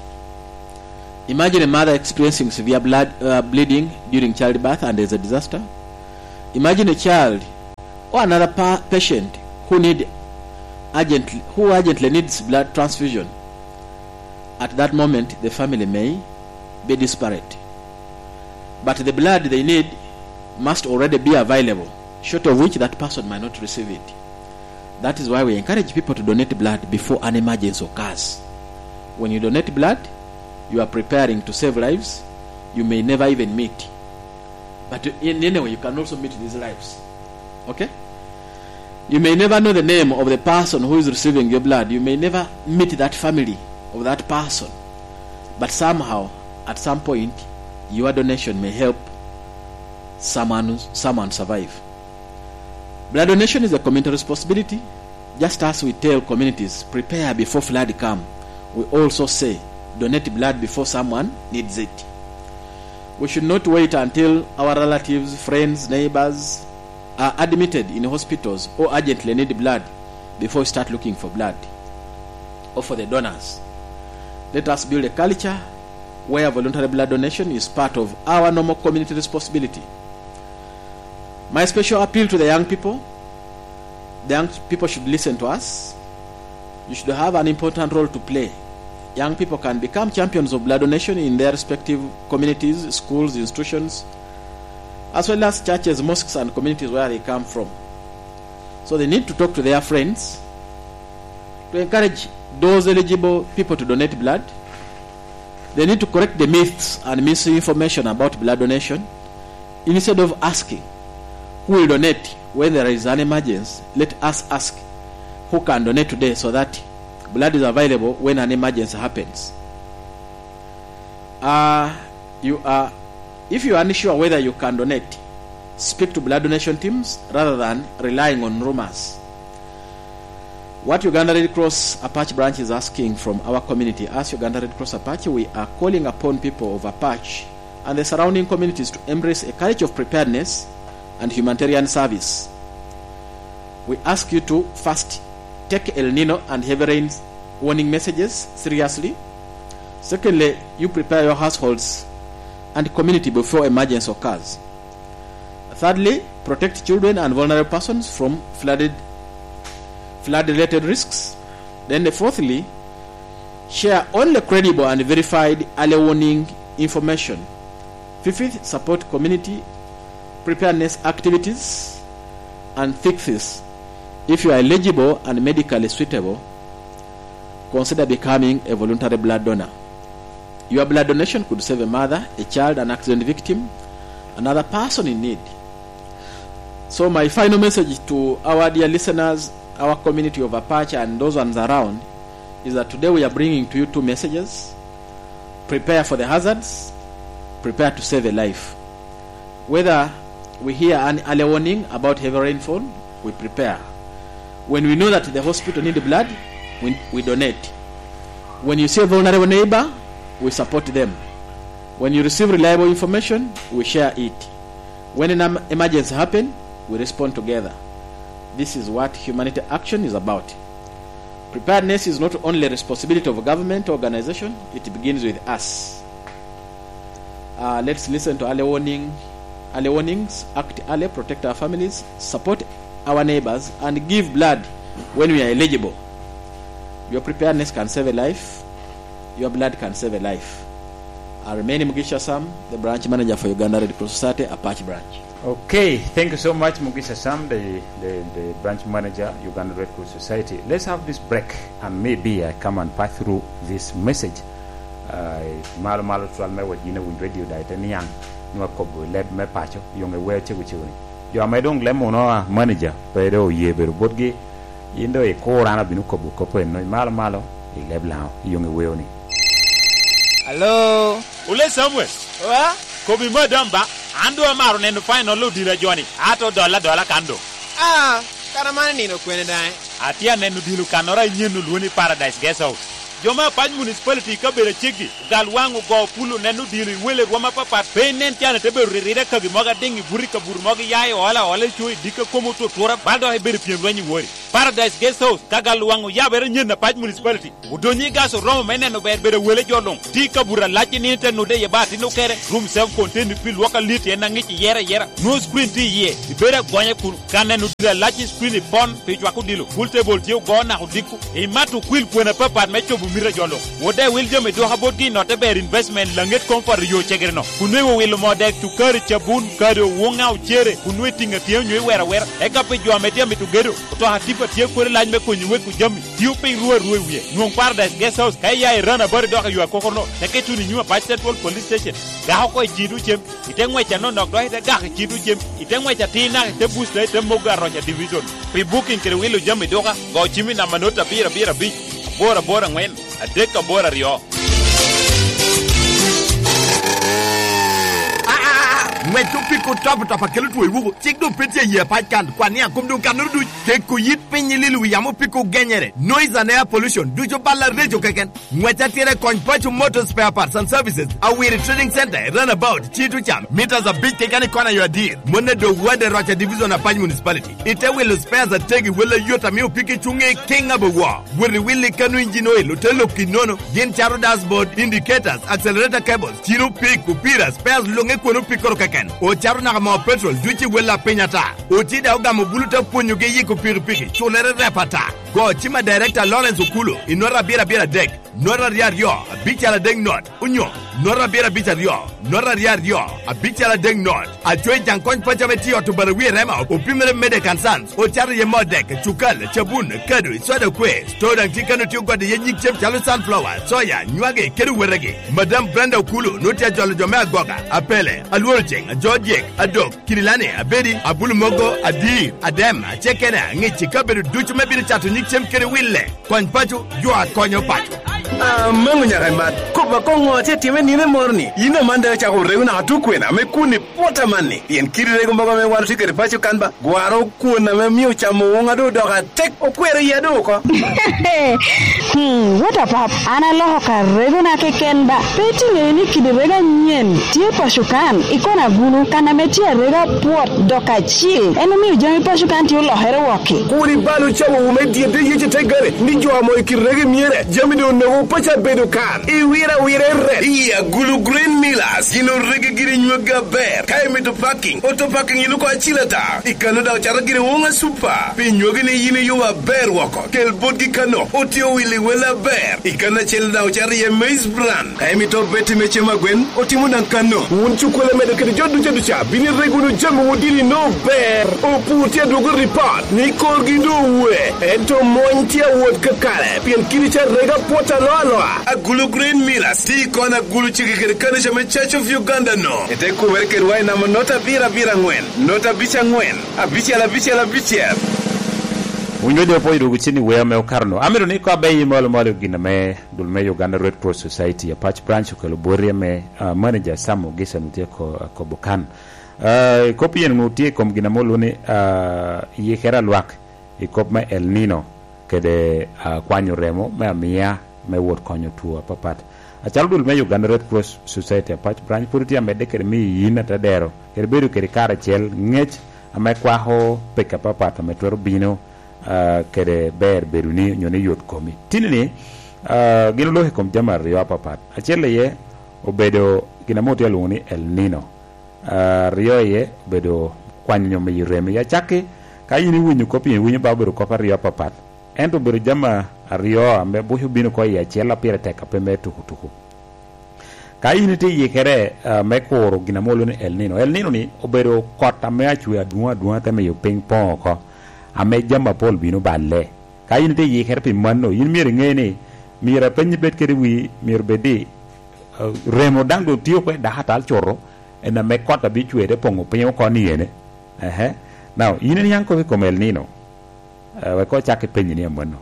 Imagine a mother experiencing severe blood uh, bleeding during childbirth and there's a disaster. Imagine a child or another pa- patient who need urgently who urgently needs blood transfusion. At that moment, the family may be disparate, but the blood they need must already be available, short of which that person might not receive it. That is why we encourage people to donate blood before an emergency occurs. When you donate blood, you are preparing to save lives you may never even meet, but in any way you can also meet these lives. Okay? You may never know the name of the person who is receiving your blood. You may never meet that family of that person, but somehow at some point your donation may help someone someone survive. Blood donation is a community responsibility. Just as we tell communities prepare before flood come, we also say donate blood before someone needs it. We should not wait until our relatives, friends, neighbors are admitted in hospitals or urgently need blood before we start looking for blood or for the donors. Let us build a culture where voluntary blood donation is part of our normal community responsibility. My special appeal to the young people: the young people should listen to us. You should have an important role to play. Young people can become champions of blood donation in their respective communities, schools, institutions, as well as churches, mosques, and communities where they come from. So they need to talk to their friends to encourage those eligible people to donate blood. They need to correct the myths and misinformation about blood donation. Instead of asking who will donate when there is an emergency, let us ask who can donate today so that blood is available when an emergency happens. Uh, you are, if you are unsure whether you can donate, speak to blood donation teams rather than relying on rumors. What Uganda Red Cross Apache branch is asking from our community, as Uganda Red Cross Apache, we are calling upon people of Apache and the surrounding communities to embrace a culture of preparedness and humanitarian service. We ask you to first take El Nino and heavy rains warning messages seriously. Secondly, you prepare your households and community before emergency occurs. Thirdly, protect children and vulnerable persons from flooded flood-related risks. Then fourthly, share only credible and verified early warning information. Fifth, support community preparedness activities. And sixth, if you are eligible and medically suitable, consider becoming a voluntary blood donor. Your blood donation could save a mother, a child, an accident victim, another person in need. So my final message to our dear listeners, our community of Apache and those ones around, is that today we are bringing to you two messages. Prepare for the hazards, prepare to save a life. Whether we hear an early warning about heavy rainfall, we prepare. When we know that the hospital needs blood, we, we donate. When you see a vulnerable neighbor, we support them. When you receive reliable information, we share it. When an emergency happens, we respond together. This is what humanity action is about. Preparedness is not only a responsibility of a government organization, it begins with us. Uh, let's listen to early warning, early warnings, act early, protect our families, support our neighbors, and give blood when we are eligible. Your preparedness can save a life. Your blood can save a life. I remain Mugisha Sam, the branch manager for Uganda Red Cross Society, Apache branch. Okay, thank you so much, Mugisha Sam, the, the, the branch manager, Uganda Red Cross Society. Let's have this break, and maybe I come and pass through this message. Malo malo tual me wajina win radio da itani yang nwa kobo led me pacho yonge weche wichuni. Yo amedong lemo no manager pero ye beru bodgi indo e ko rana binu kobo kopo no malo malo ileblau yonge weoni. Hello. Ule Samuel. Wa? Kobi madamba ando amaro neno final lo dira Johnny. Ato dola dola kando. Ah, kana mane nino kwene dai. Atia neno dilu kanora nyenu luoni Paradise Guest House. Joma Paj municipality ka bere chigi gal wangu go pulu nenu dilu wele wama papa penen tiana tebe rire ka gi moga dengi burika bur mogi yayi wala wala chui dika komo to tora baldo he bere piem ranyi wori Paradise Guest House ka gal wangu ya bere nyen Paj municipality udonyi gaso romo meneno bere bere wele jolong tika bura lachi ni te no de yabati no kere room self contained feel waka lit en ngi ci yera yera no screen ti ye bere gonya kun kanenu dira lachi screen pon pe jwa ko dilu full table tiu go na ko dikku e matu kwil kwena papa me chobu mira jolo wode wil jome do haboti no te ber investment langet comfort yo chegerno kunwe wil modek tu kar chabun karo wonga uchere kunwe tinga tie nywe wera wera e ka pe jome tie mitu gedo to hatipa tie kore lany me konyi we ku jami tiu pe ruwe ruwe wie non Paradise Guest House kay ya rana bari do yo ko kono te ke tuni nyuma Paj Central Police Station ga ko jidu chem itengwe cha no nok do ite ga jidu chem itengwe cha tina te boost te moga rocha division pre booking kere wil jame do ga go chimi na manota bira bira bi bora bora ngwen adeka bora rio Mwetu piko tapu tapa kelu tuwe wugu Chikdo pete ye pachkand Kwa niya kumdu kanuru duj Teku yit pinyi lilu yamu piko genyere Noise and air pollution Dujo bala rejo keken Mweta tire Konpachu Motor Spare Parts and Services Awiri Trading Center Runabout Chitu Cham Meters of big kekani kwana your deal Mwene do wade rocha division of Paj municipality Ite wile spares a tegi wile yota miu piki chunge king abawa Wiri wili kanu engine oil Utelo kinono Yin charo dashboard Indicators Accelerator cables Chiru pik Upira Spares lunge kwenu pikoro keken o charu na ma petrol duchi wela penyata o tida uga mobuluta ponyo ge yiko piripiki chulere repata go chima director Lawrence Okulo inora bira bira deck nora ria rio bicha deng not unyo nora bira bicha rio nora ria rio a bicha deng not a choi jankon pacha beti o to barwi rema o pimere mede kansans o charu ye modek chukal chabun kadu soda kwe stodan tikano tiugo de yenyik chem chalu sunflower soya nywage keru werege madam Brenda Okulo no tia jolo jome agoga apele alworje George Adok Kirilane Abedi Abulu Mogo Adi Adem Chekena Ngichi Kaberu Duchu Mebiri Chatu Niksem Kere Wille Kwan Pachu Jua Konyo Pachu Ah, mangu nyaka mat. Kuba kongo che time ni me morni. Ina manda cha ko reuna tukwena me kuni pota manni. Yen kirire gumba me waru tikere pacho kanba. Gwaro kuna me miu cha muunga do doka tek okwere ya do ko. Hmm, what a pap. Ana loho ka reuna ke kenba. Peti ni kidirega nyen. Tie pashukan ikona gulu kana metia rega pot doka chi. Eno miu jami pashukan ti lo here woki. Kuri balu cha wo me die de yeche tegare. Ni jo amo kirege miere. Jami do no pacha bedo kan I wira wira red iya gulu green millers yino rege giri nywaga ber kai meto parking auto parking yino ko achilata ikano da chara giri wonga super pi nywogi ne yino yuwa ber wako kel bodgi kano otio wili wela ber ikana chel da chara ye maize brand kai meto beti meche magwen otimu nan kano unchu kole medo kede jodu jodu cha bini regunu jamu wudili no ber oputia dogo report ni kolgi do we ento montia wod kakale pien kiricha rega pota loa a gulu green millers ti kona gulu chikikere kana chama Church of Uganda no ete ku werker wai na nota bira bira ngwen nota bicha ngwen a bicha la bicha la bicha unyo de po irugu chini we me okarno amiro ni ko be molo molo gina me dul me Uganda Red Cross Society a patch branch ko lo borie me uh, manager Samo Gisa mutie ko ko bukan uh, kopien mutie kom gina molo ni uh, yekera lwak ikop me El Nino kede uh, kwanyo remo me amia me wot konyo tuwa papat a chaldul me Uganda Red Cross Society a patch branch puriti amede kede mi yina tadero kede bedu kede kara chel ngech ame kwaho peka papat ame twero bino uh, kede ber beruni nyone yot komi tinini uh, gino lohe kom jamar riwa papat a chele ye obedo gina moto ya lunguni El Nino uh, riyo ye obedo kwanyo me yireme ya chake ka yini winyu kopi winyu baburu kopa riwa papat ento bero jama ario ambe buhu bino ko ya chela pire teka peme tuku tuku ka yini te yekere uh, me koro gina molo ni El Nino El Nino ni obero kota me achu ya duwa duwa te me yo ping pong ko ame jama pol bino balle ka yini te yekere pi manno yin mire ngene mira penyi bet kere wi mir bedi uh, remo dango tiyo ko da hatal choro ena me kota bi chuere pongo penyo ko ni yene ehe now yini yanko ko El Nino uh, we ko chake penyi ni amano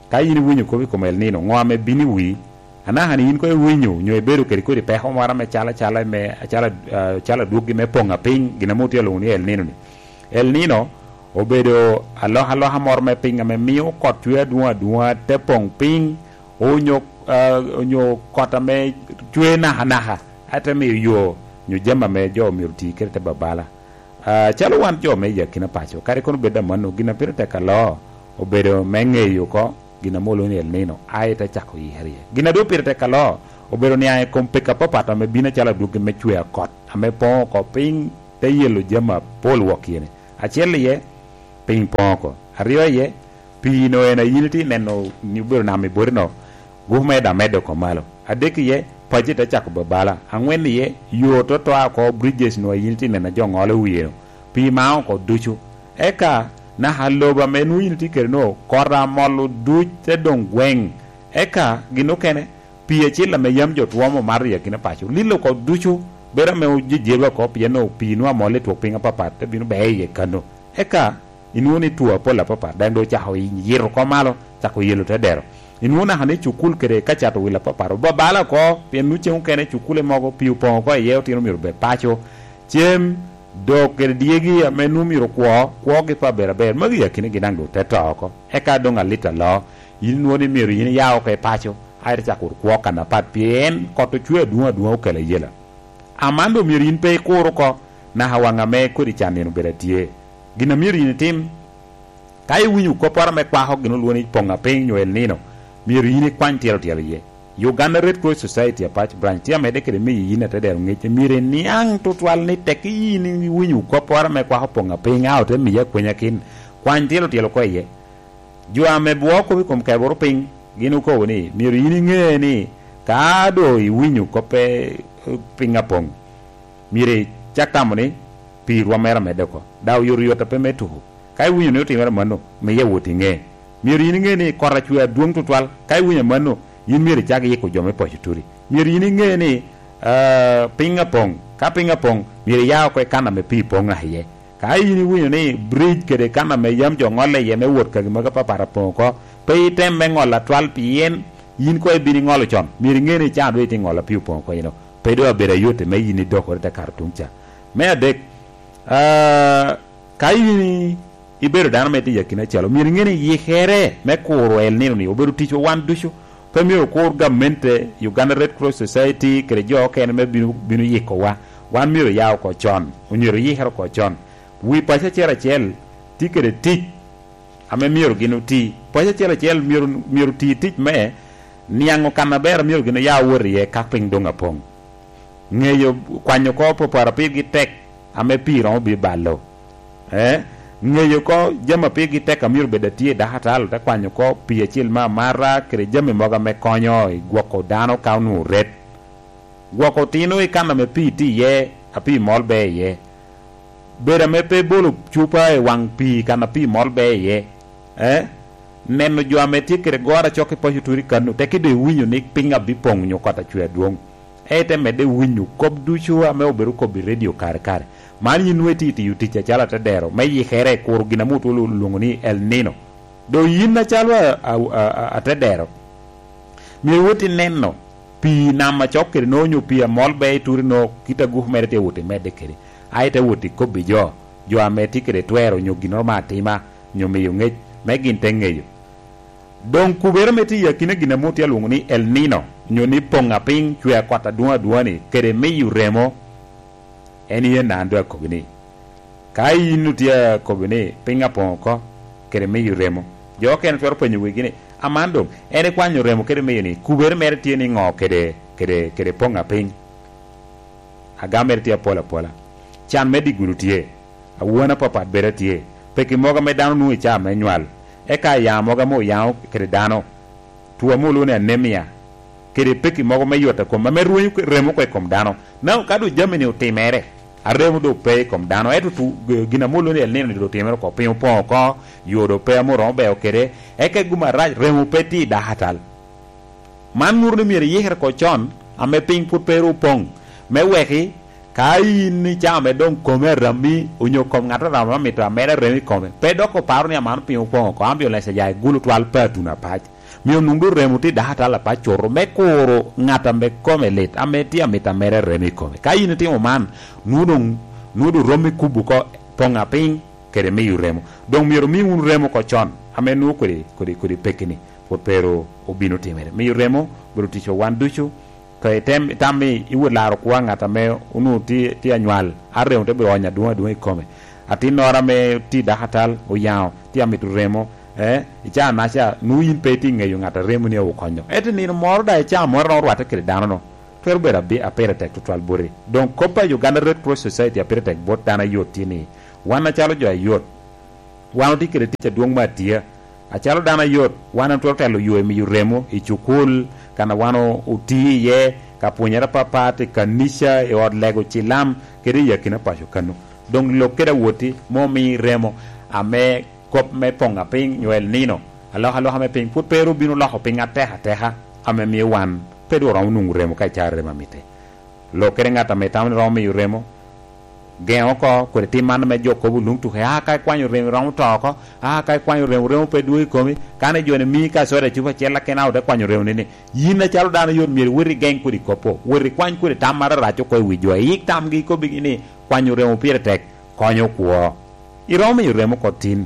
ka yin winyo ko bi ko El Nino ngome bini wi ana hani yin ko winyo nyo e beru keri ko di pe ho mara me chala chala me chala uh, chala dugi me ponga ping gina muti lo ni El Nino ni El Nino obedo aloha aloha mor me ping me mio kot chue dua dua te pong ping onyo uh, onyo kota me chue na hanaha ata me yo nyo jama me jo mirti kerte babala uh, chalo wan jo me yakina pacho kare kono beda mano gina pirte kalo obedo menge yo ko gina molo ni El Nino aita chako yiherie gina do pirte kalo obedo ni ay kompeka papata me bina chala dugi me chue kot ame pon ko ping te yelo jama pol wokine achele ye ping poko ariyo ye pino ena yilti neno ni bero na mi borno gume da medo ko malo adeki ye pajita chako babala angwen ye yo to to ko bridges no yilti nena jongole wiyo pi ma ko duchu eka na haloba menu yilti kerno kora molu duch te dong weng eka gino kene pi e chila me yam jot womo maria kina pacho lilo ko duchu bera me ujijeba ko piano pino amole to pinga papa te bino beye kano eka inuni tua pola papa dando chaho yiro ko malo chako yelo te dero inuna hane chukul kere kachato wila papa ro babala ko pianu chen kene chukule mogo piu pon ko ye tino miro be pacho chem do kere diegi amenu miro ko ko ge pa bera ber magi yakine gidando te to ko eka donga lita lo inuni miro yin yao ke pacho ayre chako ko kana pat pien ko to chue duwa duwa kele yela amando miro yin pe ko ko na hawanga me ko di chaneno bera tie gina miri ni tim kai winyu ko para me kwa ho gino luoni ponga penyo El Nino miri ni kwantiero tielo ye Uganda Red Cross Society apach branch tia me de kede mi yina te der ngete miri ni ang total ni teki ni winyu ko para me kwa ho ponga penga out mi ye kwenya kin kwantiero tielo ko ye ju ame buo ko kom kai boro ping gino ko ni miri ni nge ni ka do i winyu ko pe pinga pong miri chakamoni pi ruamera medeko daw yor yota pe metu kai winyo ne timera mano me ye woti nge miri ni nge ni korra chua duong tutwal kai winyo mano yin miri chagi yiko jome pochituri miri ni nge ni uh, pinga pong ka pinga pong miri yao ko kana me pi pong na ye kai yin winyo ni bridge kede kana me yam jo ngole ye me wot ka maga papara pong ko pe tem me ngola twal pien yin ko e bini ngolo chon miri nge ni cha do ti ngola pi pong ko yino pe do bere yote me yin do ko ta kartuncha me adek Uh, kai ibero dana meti yakina chalo miri ngene yihere me koro El Nino ni oberu ticho wan dushu pe mi ko gamente Uganda Red Cross Society kere jo ken me binu binu yiko wa wan miro yaw ko chon unyiro yihero ko chon wi pacha chera chel tikere ti ame miro ginu ti pacha chera chel miro miro ti ti me niango kanabera miro ginu yaw wori ye kaping donga pong ngeyo kwanyo ko po para pigi tek ame piro bi ballo eh ngeyo ko jama pigi tek amir bedatie da hatal ta kwanyo ko pie chil ma mara kre jame moga me konyo gwoko dano kaunu red gwoko tino i kana me piti ye api molbe ye bera me pe bolu chupa e wang pi kana pi molbe ye eh neno jo ameti kre gora choke po hituri kanu tekido winyo ni pinga bi pong nyo kota chue duong ete me de winyo kob duchu ame oberu ko bi radio kare kare mani nueti ti yuti cha chala ta dero me yi khere kur gina mutu lu lungoni El Nino do yinna chalwa a ta dero mi wuti nenno pi nama chokere no nyu pi mol be turino kita gu merete wuti mede kere aita wuti ko bi jo jo ameti kere twero nyu gino matima nyu mi yunge me gin tengeyo donc kubera meti yakina gina mutu ya lungoni El Nino nyu ni ponga ping chwe kwata duwa duwani kere me yuremo eni ye nando kogni kai inutia kogni pinga ponko kere me yuremo jo ken fer penyu wigini amando ene kwanyo remo kere me ni kuber merti ni ngo kere kere kere ponga ping aga merti pola pola chan medi gurutie awona papa beratie peki moga me dano nu cha menwal e ka ya moga mo ya kere dano tuwa mulu ne anemia kere peki moga me yota ko me ruyu remo ko kom dano na kadu jameni utimere aremo do pe kom dano etu tu gina mulu ne El Nino do timero ko pin pon ko yodo pe mo rombe o kere e ke guma raj remo peti da hatal man murni mi yeher ko chon ame pin put peru pong me weki kai ni chame don come rami unyo kom ngata rami to amere remi come pe do ko paru ni amanu pin pon ko ambulance ya gulu twal petu na pach mio nundu remo ti data la pachoro me koro ngata me come let ameti ameta mere remi come ka yin ti o man nudo nudo romi kubu ko ponga ping kere me remo donc miro mi un remo ko chon amenu ko di ko di ko di pekini po pero obino timere mi remo bruticho wanduchu ka tem tammi iwu laro kwa ngata me unu ti ti anwal arre on te bro nya duwa duwa come ati nora me ti dahatal o yao ti amitu remo eh icha na cha nu yin peti ngeyo ngata remo ni o konyo eti ni mor da cha mor ro wata kire dano no fer bera be apere tek total bore donc kopa Uganda Red Cross Society apere tek bot dana yoti ni wana chalo jo yot wana ti kire ti duong ma tia a chalo dana yot wana to telo yo mi remo ichukul kana wano uti ye kapunyera papate kanisha e od lego chilam kiri yakina pasho kanu donc lo kera woti momi remo ame kop me ponga ping nyoel nino alo halo hame ping put pero binu la ho pinga teha teha ame mi wan pedo ra unung remo ka chare mamite lo kera ngata me tam ro mi remo gen ko ko ti man me joko bu lung tu ha ka kwanyo remo ra to ko ha ka kwanyo remo remo pe dui ko mi kane jone mi ka sore chupa chela kenao de kwanyo remo ni yina chalo dana yor mi wori gen ko di kopo wori kwan ko tamara ra cho ko wi jo yik tam gi ko bi ni kwanyo remo pire tek konyo kuo irome yuremo kotin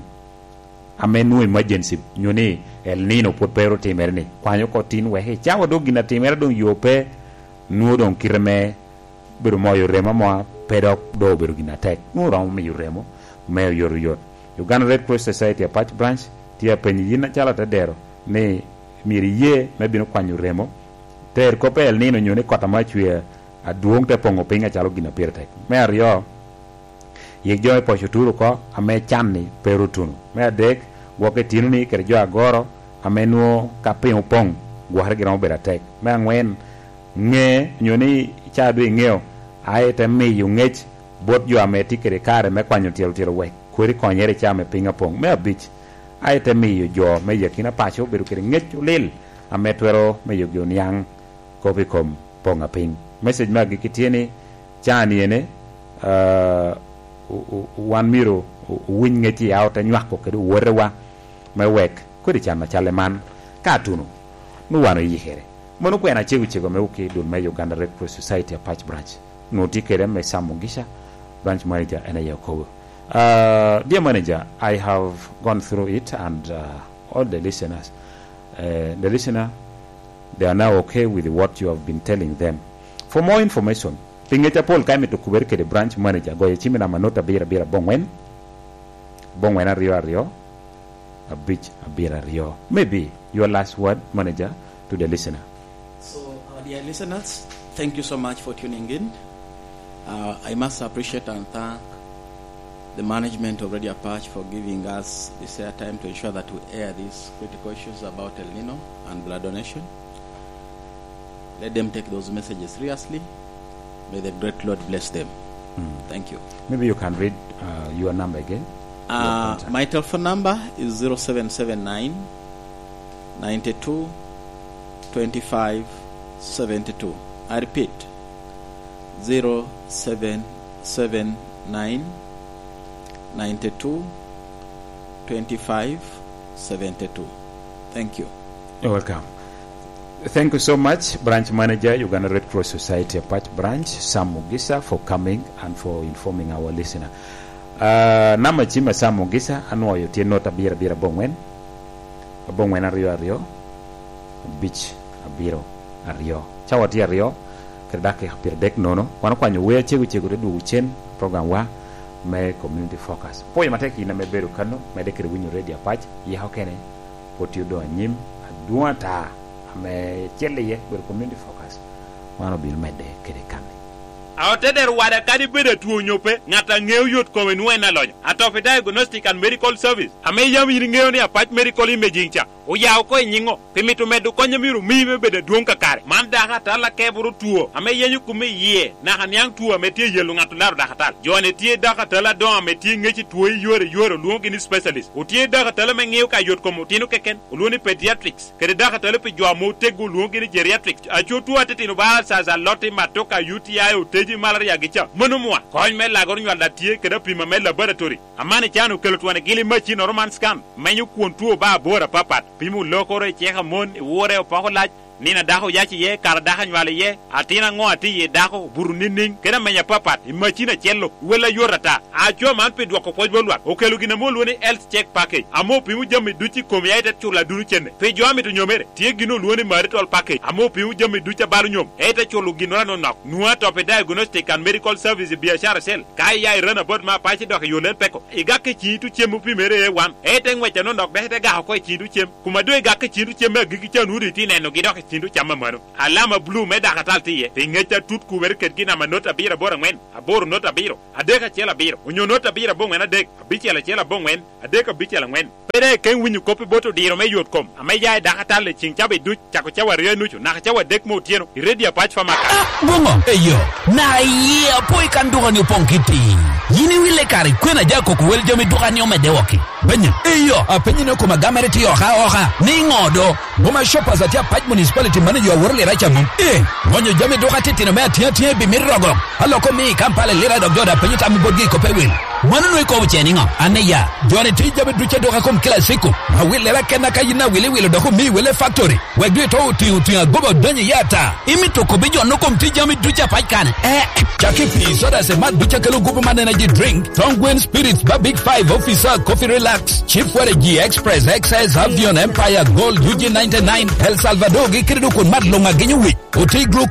amenu emergency nyoni el nino pot pero timerni kwanyo kotin we he chawo do gina timer don yope nu don kirme biro moyo remo mo pero do biro gina tek nu rom mi yuremo me yor yot Uganda Red Cross Society Apache branch tia penyi yina chala ta dero ne miri ye me bino kwanyo remo ter ko pel nino nyoni kota ma chue aduong te pongo pinga chalo gina pire tek me ario ye joy po chuturu ko ame channi pero tunu me adek woke tinu ni kere jo agoro ame nuo kape upong gwahre gira obera tek me angwen nge nyoni chadu ngeo ae te me yu ngech bot jo ame tikere kare me kwanyo tielo tielo we kuri konyere chame pinga pong me abich ae te me yu jo me yakina pacho beru kere ngech lil ame twero me yu gyo nyang kopi kom ponga ping message magi kitieni chani ene uh, wan miro win ngeti auta nywako kedu worewa me wek kodi chama chale man katunu nu wano yihere mono kwena chegu chego me uki dun me Uganda Red Cross Society Apache branch no tikere me samungisha branch manager ena yakowo uh dear manager, I have gone through it and uh, all the listeners uh, the listener they are now okay with what you have been telling them. For more information pingecha Paul kaime to kuberke the branch manager goye chimi na manota bira bira bongwen bongwen a rio a rio a beach a bira rio. Maybe your last word, manager, to the listener. So our dear listeners, thank you so much for tuning in. uh, I must appreciate and thank the management of Radio Apache for giving us this airtime to ensure that we air these critical issues about El Nino and blood donation. Let them take those messages seriously. May the great Lord bless them. Mm. Thank you. Maybe you can read uh, your number again. Uh, my telephone number is zero seven seven nine, nine two, two five seven two. I repeat, zero seven seven nine, nine two, two five seven two. Thank you. You're welcome. Thank you so much, Branch Manager, Uganda Red Cross Society Apache Branch, Sam Mugisa, for coming and for informing our listener. Uh, nama chima Sam Mugisa, anwa yotie nota bira bira bongwen. Bongwen ario ario. Beach abiro ario. Chawati ario. Kedake hapir dek nono. Wana kwa nyuwe chegu chegu redu uchen program wa me community focus. Poye mateki ina meberu kano, medekere winyo Radio Apache, ye haukene, poti udo anyim, aduwa taa. Me chelle ye ber community focus wano bil mede kede kami awteder wada kadi bede tuo nyope ngata ngeu yot ko wen wena lojo atofe diagnostic and medical service ame yam yiri ngeu ni Apache medical imaging cha o yaw ko nyingo pimitu medu ko nyamiru mime bede duon kakare man da hata la keburu tuo ame yenyu kume ye na hanyang tuo ame tie yelu ngatu laru da hata jone tie da hata la don ame tie ngechi tuo yore yore luongi ni specialist o tie da hata la me ngeu ka yot ko mutino keken uluoni pediatrics kede da hata la pe jwa mo tego luongi ni geriatrics acho tuo atitino ba sa za loti matoka U T I o teji malaria gicha monumwa koñ me lagor nyal da tie kede pima me laboratory amane chanu kelo tuane gili machine roman scan menyu kuon tuo ba bora papat pimu lokore cheka mon wore opako laj nina dako yachi ye kar daka nywale ye atina ngo ati ye dako buru nining kena menya papat imachina chello wela yorata acho man pe dwako poj bolwa okelu gina molu ni health check package amo pimu jami duchi komi ayta chula dunu chenne pe joami to nyomere tie gino luoni marital package amo pimu jami ducha baru nyom ayta chulu gino no nok nuwa to pe diagnostic and medical service biashara sel kai ya rana bot ma pachi dok yolen peko igake chitu chemu pimere e wan ayta ngwecha no nok behte ga ko chitu chem kuma do igake chitu chem gigi chanu riti neno gidok tindu chama mano alama blue me da katalti ye pingecha tut ku wer ket gina manota bira bora ngwen aboro nota biro adeka chela biro unyo nota bira bo ngwen adek bichela chela bo ngwen adeka bichela ngwen pere ken winyu kopi boto diro me yot kom ame ya da katale chingchabe du chako chawa re nuchu na chawa dek mo tieno ready patch fa maka bongo eyo na ye poi kan duga ni ponkiti yini wile kari kwena jako ku wel jomi duga ni o medewoki benya eyo apenyi no kuma gamere ti oha oha ni ngodo boma shoppers atia Paj Municipality manager worle racha mum eh wonyo jame duga titi no me atia tie bi mirrogo haloko mi kampale lira do joda penyi tam bodgi ko pewil manano iko bucheni ngo aneya jone ti jame duche duga kom kila siku ma wile la kena kayina wile wile do ko mi wile factory wegwe to ti uti gobo donye yata imi to ko bijo no kom ti jame duche Paj kan eh chaki pi soda se mat duche kelo gobo man energy drink Tongwen Spirits ba Big Five officer coffee relax Chief Waregi Express X S Avion Empire Gold U G ninety-nine El Salvador gi kredo kon madlo ngagenyu wi o ti